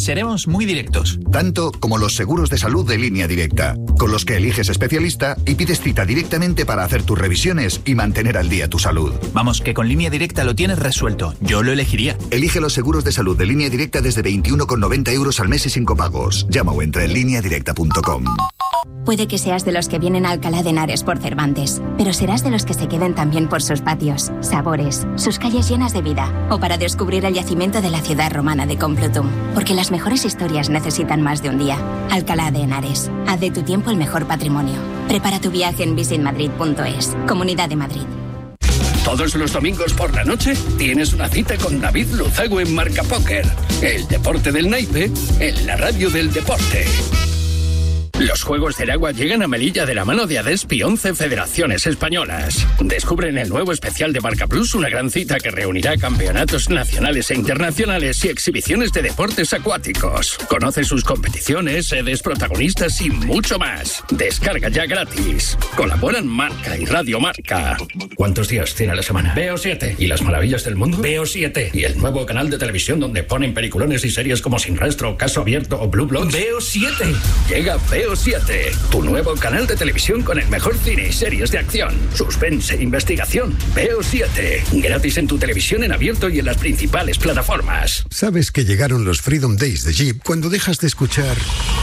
seremos muy directos. Tanto como los seguros de salud de Línea Directa, con los que eliges especialista y pides cita directamente para hacer tus revisiones y mantener al día tu salud. Vamos, que con Línea Directa lo tienes resuelto. Yo lo elegiría. Elige los seguros de salud de Línea Directa desde 21,90 € al mes y sin copagos. Llama o entra en lineadirecta.com. Puede que seas de los que vienen a Alcalá de Henares por Cervantes, pero serás de los que se queden también por sus patios, sabores, sus calles llenas de vida, o para descubrir el yacimiento de la ciudad romana de Complutum. Porque las mejores historias necesitan más de un día. Alcalá de Henares. Haz de tu tiempo el mejor patrimonio. Prepara tu viaje en visitmadrid.es. Comunidad de Madrid. Todos los domingos por la noche tienes una cita con David Luzago en Marca Póker. El deporte del naipe en la radio del deporte. Los Juegos del Agua llegan a Melilla de la mano de ADESPI 11 federaciones españolas. Descubre en el nuevo especial de Marca Plus una gran cita que reunirá campeonatos nacionales e internacionales y exhibiciones de deportes acuáticos. Conoce sus competiciones, sedes, protagonistas y mucho más. Descarga ya gratis. Colaboran Marca y Radio Marca. ¿Cuántos días tiene la semana? Veo 7. ¿Y las maravillas del mundo? Veo 7. ¿Y el nuevo canal de televisión donde ponen peliculones y series como Sin Rastro, Caso Abierto o Blue Bloods? Veo 7. Llega Veo 7, tu nuevo canal de televisión con el mejor cine y series de acción, suspense e investigación. Veo 7, gratis en tu televisión en abierto y en las principales plataformas. ¿Sabes que llegaron los Freedom Days de Jeep cuando dejas de escuchar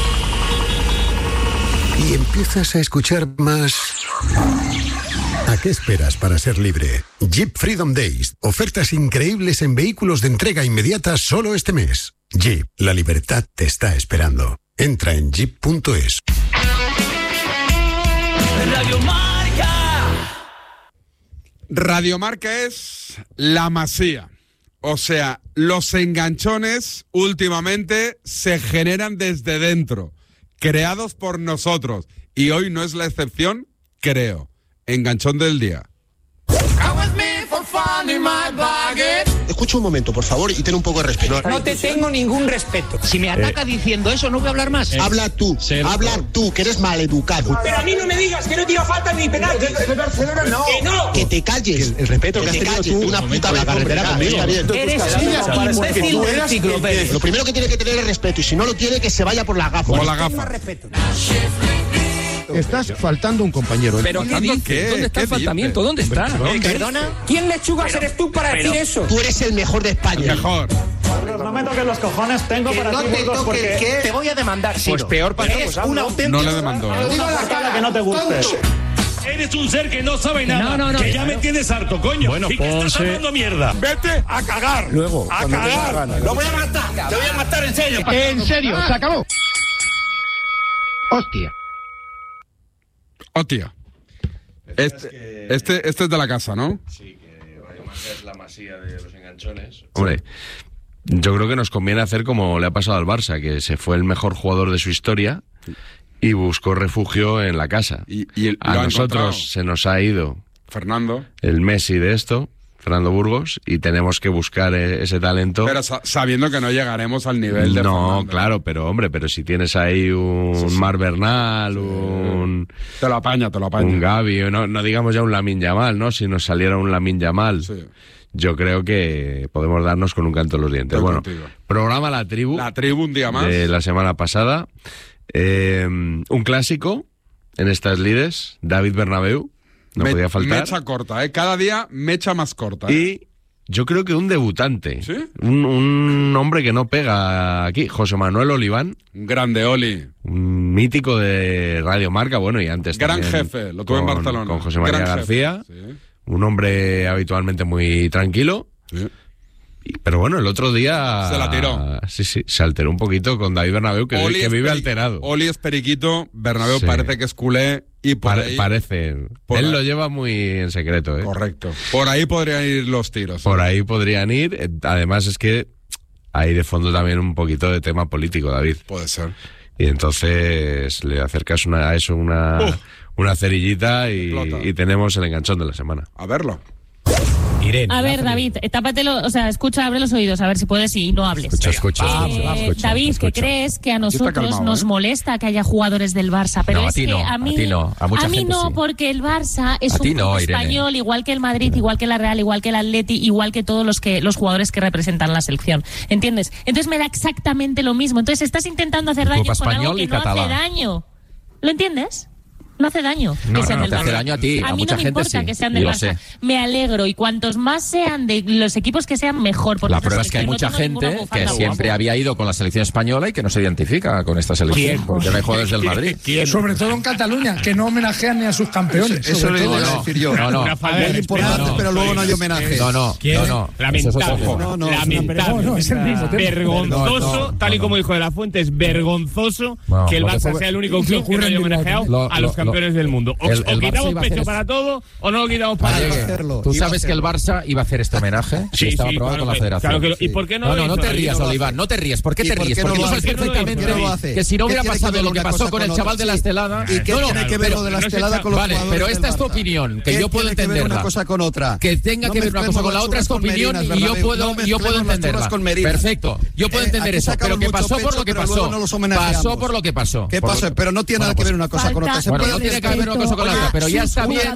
y empiezas a escuchar más? ¿A qué esperas para ser libre? Jeep Freedom Days, ofertas increíbles en vehículos de entrega inmediata solo este mes. Jeep, la libertad te está esperando. Entra en jeep.es. Radio Marca. Radio Marca es la Masía. O sea, los enganchones últimamente se generan desde dentro, creados por nosotros. Y hoy no es la excepción, creo. Enganchón del día. Escucha un momento, por favor, y ten un poco de respeto. No te tengo ningún respeto. Si me ataca diciendo eso, no voy a hablar más. Habla tú, que eres maleducado. Pero a mí no me digas que no tira falta ni penal. De Barcelona no. Que no. Que te calles. El respeto que has tenido tú, una puta la carretera conmigo. Eres un imbécil del enciclopedia. Lo primero que tiene que tener es respeto, y si no lo tiene, que se vaya por la gafa. Por la gafa. Estás faltando un compañero. ¿Pero qué dices? ¿Dónde está el faltamiento? ¿Dónde está? ¿Perdona? ¿Quién lechugas eres tú para decir eso? Tú eres el mejor de España. El mejor. No me toques los cojones, tengo para ti, Burgos, porque... Te voy a demandar, Ciro. Pues peor para eres un auténtico... No le demandó. Digo la cara que no te guste. Eres un ser que no sabe nada. No, que ya me tienes harto, coño. Bueno, y que estás hablando mierda. Vete a cagar. Luego, a cagar. Lo voy a matar. Te voy a matar en serio. En serio, se acabó. Hostia. Hostia. Este es de la casa, ¿no? Sí, que Radio Marca es la Masía de los enganchones. Hombre, yo creo que nos conviene hacer como le ha pasado al Barça, que se fue el mejor jugador de su historia y buscó refugio en la casa. Y a nosotros se nos ha ido Fernando, el Messi de esto, Fernando Burgos, y tenemos que buscar ese talento. Pero sabiendo que no llegaremos al nivel de No, Fernando. claro, pero si tienes ahí un Mar Bernal, Te lo apaña. Un Gavi, no digamos ya un Lamine Yamal, ¿no? Si nos saliera un Lamine Yamal, yo creo que podemos darnos con un canto en los dientes. Estoy bueno, contigo. Programa La Tribu un día más. de la semana pasada. Un clásico en estas lides, David Bernabéu. No podía faltar. Mecha corta, cada día mecha más corta. Y yo creo que un debutante. ¿Sí? Un hombre que no pega aquí. José Manuel Oliván. Un grande Oli. Un mítico de Radio Marca, bueno, y antes Gran también jefe, lo tuve en Barcelona. Con José María Gran García. Sí. Un hombre habitualmente muy tranquilo. Sí. Pero bueno, el otro día... Se la tiró. Sí, se alteró un poquito con David Bernabéu, que vive alterado. Oli es periquito, Bernabéu parece que es culé y por ahí... Parece. Él lo lleva muy en secreto, ¿eh? Correcto. Por ahí podrían ir los tiros. Por ahí podrían ir. Además es que hay de fondo también un poquito de tema político, David. Puede ser. Y entonces le acercas a eso una cerillita y tenemos el enganchón de la semana. A verlo. Irene. A ver, David, tápatelo, o sea, escucha, abre los oídos, a ver si puedes y no hables. Escucha. David, ¿qué crees que a nosotros nos molesta que haya jugadores del Barça? Pero es que a mí no, porque el Barça es un club español, igual que el Madrid, igual que la Real, igual que el Atleti, igual que todos los jugadores que representan la selección. ¿Entiendes? Entonces me da exactamente lo mismo. Entonces estás intentando hacer daño con algo que no hace daño. ¿Lo entiendes? No hace daño. No te hace daño a ti. A mí no me importa que sean del Barça. Me alegro, y cuantos más sean de los equipos que sean, mejor. La prueba es que hay mucha gente que siempre había ido con la selección española y que no se identifica con esta selección. ¿Quién? Porque no hay jugadores del Madrid. ¿Quién? Sobre todo en Cataluña, que no homenajean ni a sus campeones. Eso le iba a decir yo. No. Es importante, pero luego no hay homenaje. No. Lamentable. Es el mismo tema. Vergonzoso, tal y como dijo De La Fuente, es vergonzoso que el Barça sea el único club que no haya homenajeado a los campeones del mundo. O quitamos pecho para todo o no lo quitamos para nada. Tú sabes que el Barça iba a hacer este homenaje. Sí, estaba aprobado con la Federación. ¿Y por qué no? No te rías, Oliván, no te ríes. ¿Por qué te ríes? Porque tú sabes perfectamente que si no hubiera pasado lo que pasó con el chaval de la estelada. ¿Y qué tiene que ver lo de la estelada con los jugadores? Vale, pero esta es tu opinión, que yo puedo entenderla. Una cosa con otra. Que tenga que ver una cosa con la otra es tu opinión y yo puedo entenderla. Perfecto, yo puedo entender eso, pero que pasó por lo que pasó. Pasó por lo que pasó. ¿Qué pasó? Pero no tiene nada que ver una cosa con otra. Bueno, no tiene que ver una cosa con la otra, pero ya está bien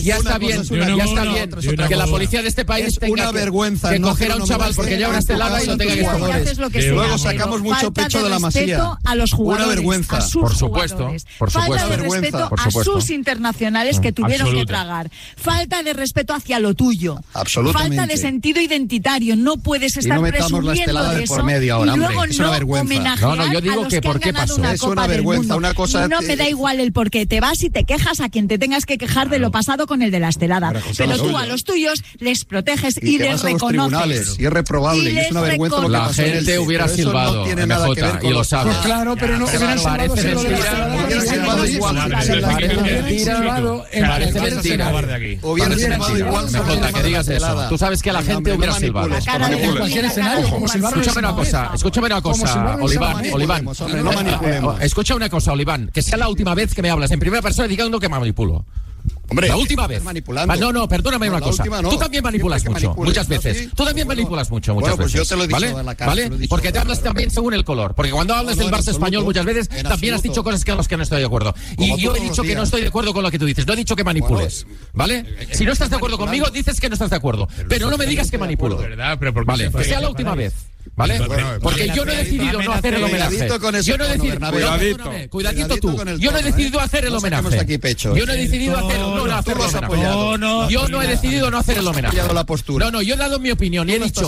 que la policía de este país tenga que coger a un chaval porque lleva una estelada y lo tenga que esconder. Luego sacamos mucho pecho de la Masía. A los jugadores, una vergüenza. A sus por supuesto. Falta de respeto a sus internacionales que tuvieron que tragar. Falta de respeto hacia lo tuyo. Absolutamente. Falta de sentido identitario. No puedes estar presumiendo de eso y luego no homenajear yo digo a los que que por han qué ganado pasó. una Es Copa una del vergüenza, Mundo. una cosa. No me da igual el por qué. Te vas y te quejas a quien te tengas que quejar de lo pasado con el de la estelada. Pero tú a los tuyos les proteges y les reconoces. Y es reprobable. Y es una vergüenza lo que la gente hubiera silbado, MJ, y lo sabe. Pues claro, pero no hubieran silbado igual. Parece mentira. Hubiera silbado igual. MJ, que digas eso. Tú sabes que a la gente hubiera silbado. Escúchame una cosa, Oliván. Escucha una cosa, Oliván. Que sea la última vez que me hablas en primera persona diciendo que manipulo. Hombre, la última vez. No, perdóname una cosa. No. Tú también manipulas muchas veces. ¿Sí? Tú también manipulas muchas pues veces. Yo te lo he dicho en la cara. ¿Vale? Porque te hablas también según el color. Porque cuando hablas del Barça español muchas veces también has dicho cosas con las que no estoy de acuerdo. Y yo he dicho que no estoy de acuerdo con lo que tú dices. No he dicho que manipules. ¿Vale? Si no estás de acuerdo conmigo, dices que no estás de acuerdo. Pero no me digas que manipulo. Vale, que sea la última vez. ¿Vale? Porque yo no he decidido no hacer el homenaje. Yo no he decidido. Cuidadito tú. Yo no he decidido hacer el homenaje. Yo no he decidido hacer el homenaje. Yo no he decidido no hacer el homenaje. No, yo he dado mi opinión y he dicho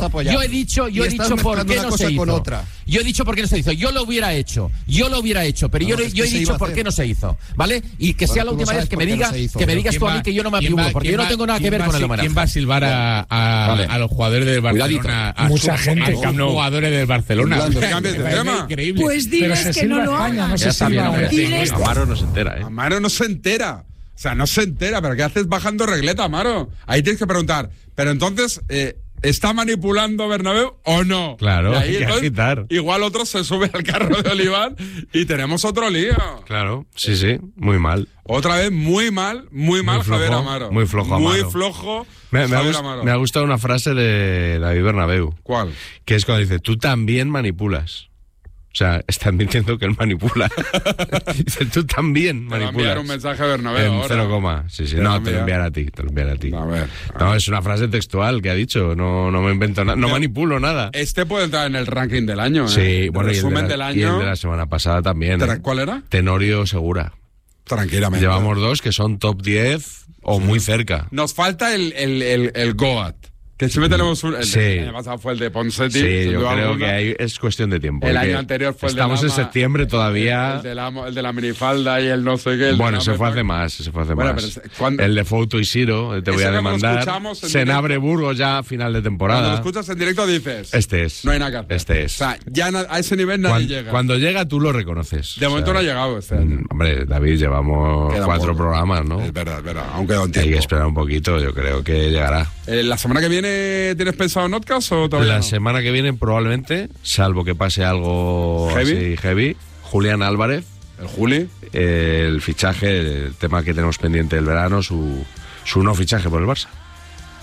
por qué no se hizo. Yo he dicho por qué no se hizo. Yo lo hubiera hecho, pero yo he dicho por qué no se hizo, ¿vale? Y que sea la última vez que me digas tú a mí que yo no me manipulo, porque yo no tengo nada que ver con el homenaje. ¿Quién va a silbar a los jugadores del Barcelona? Mucha gente. Jugadores del Barcelona. Increíble. Pues diles que no lo hagan. Amaro no se entera, Amaro no se entera. O sea, no se entera. ¿Pero qué haces bajando regleta, Amaro? Ahí tienes que preguntar. Pero entonces, ¿está manipulando Bernabéu o no? Claro, y ahí, hay que agitar. Igual otro se sube al carro de Oliván y tenemos otro lío. Claro, sí, muy mal. Otra vez muy mal flojo, Javier Amaro. Muy flojo Amaro. Muy flojo me ha gustado una frase de David Bernabéu. ¿Cuál? Que es cuando dice, tú también manipulas. O sea, están diciendo que él manipula. Dice, tú también manipulas. Te va a enviar un mensaje a Bernabéu en 0, sí. No, te lo enviaré a ti. A ver. No, es una frase textual que ha dicho. No me invento nada. No manipulo nada. Este puede entrar en el ranking del año, Sí, bueno, resumen del año. Y el de la semana pasada también. ¿Cuál era? Tenorio Segura. Tranquilamente. Llevamos 2 que son top 10 o muy cerca. Nos falta el Goat. Que siempre tenemos el año pasado fue el de Ponseti. Sí, yo creo que es cuestión de tiempo. El año anterior fue el de Estamos en septiembre todavía. El de la minifalda y el no sé qué. Bueno, se fue hace más. El de Fouto y Siro, te voy a demandar. Senabre Burgos ya final de temporada. Cuando lo escuchas en directo dices... Este es. No hay nada que hacer. Este es. O sea, ya a ese nivel nadie llega. Cuando llega tú lo reconoces. De momento no ha llegado este año. Hombre, David, llevamos 4 programas, ¿no? Es verdad. Aún queda un tiempo. Hay que esperar un poquito, yo creo que llegará. ¿La semana que viene tienes pensado en Notcast o todavía La no? semana que viene probablemente, salvo que pase algo heavy, Julián Álvarez. ¿El Juli? El fichaje, el tema que tenemos pendiente del verano, su no fichaje por el Barça.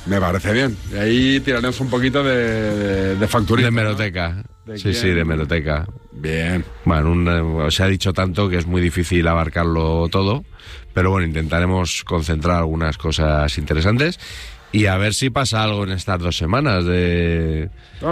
Me parece bien. Y ahí tiraremos un poquito de facturita. De hemeroteca. ¿no? Sí, de hemeroteca. Bien. Bueno, se ha dicho tanto que es muy difícil abarcarlo todo, pero bueno, intentaremos concentrar algunas cosas interesantes y a ver si pasa algo en estas 2 semanas de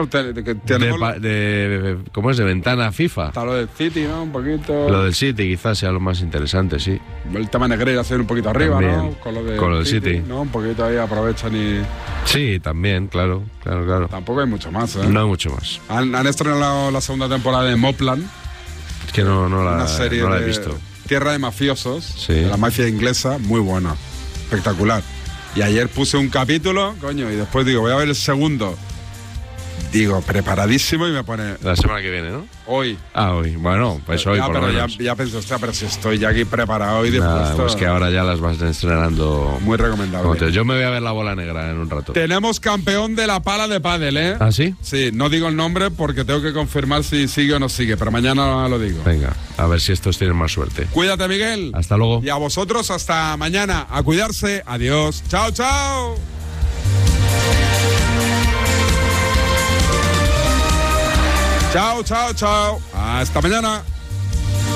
¿cómo es? De ventana FIFA. Está lo del City, ¿no? Un poquito. Lo del City quizás sea lo más interesante, sí. El tema Negreira hacer un poquito arriba, también, ¿no? Con lo del City, ¿no? Un poquito ahí aprovechan y... Sí, también, claro. Tampoco hay mucho más, ¿eh? No hay mucho más. Han estrenado la segunda temporada de Mopland. Es que no una serie no la he visto. Tierra de mafiosos, sí. De la mafia inglesa, muy buena, espectacular. Y ayer puse un capítulo, coño, y después digo, voy a ver el segundo. Digo, preparadísimo y me pone... La semana que viene, ¿no? Hoy. Hoy. Bueno, pues hoy por lo menos. Ya pensé, hostia, pero si estoy ya aquí preparado y dispuesto... Pues que ahora ya las vas estrenando... Muy recomendable. Yo me voy a ver La Bola Negra en un rato. Tenemos campeón de la pala de pádel, ¿eh? ¿Ah, sí? Sí, no digo el nombre porque tengo que confirmar si sigue o no sigue, pero mañana lo digo. Venga, a ver si estos tienen más suerte. Cuídate, Miguel. Hasta luego. Y a vosotros, hasta mañana. A cuidarse. Adiós. Chao, chao. Chao, chao, chao. Hasta mañana.